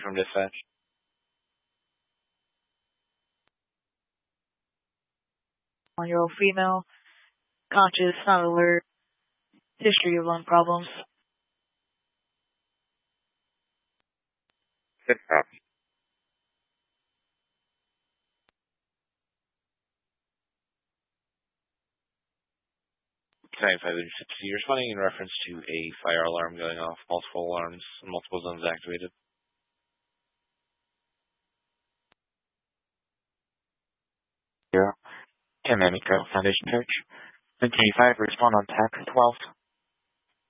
from dispatch. One-year-old female, conscious, not alert, history of lung problems. Good copy. 9560, you're responding in reference to a fire alarm going off, multiple alarms, multiple zones activated. Zero. 10 Miami Trail Foundation Church. 1025, respond on tax 12.